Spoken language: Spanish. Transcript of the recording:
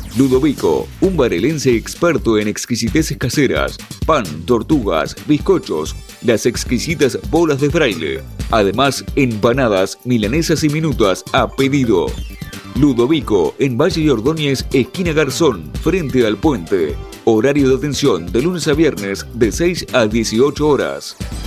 Ludovico, un barelense experto en exquisiteces caseras, pan, tortugas, bizcochos, las exquisitas bolas de fraile. Además, empanadas, milanesas y minutas a pedido. Ludovico, en Valle Ordóñez, esquina Garzón, frente al puente. Horario de atención de lunes a viernes de 6 a 18 horas.